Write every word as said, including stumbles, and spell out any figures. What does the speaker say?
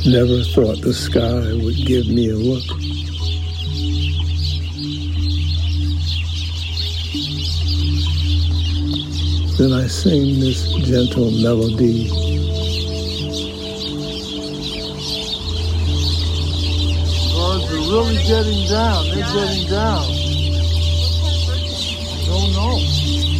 Never thought the sky would give me a look. Then I sing this gentle melody. Birds are really getting down. They're getting down. I don't know.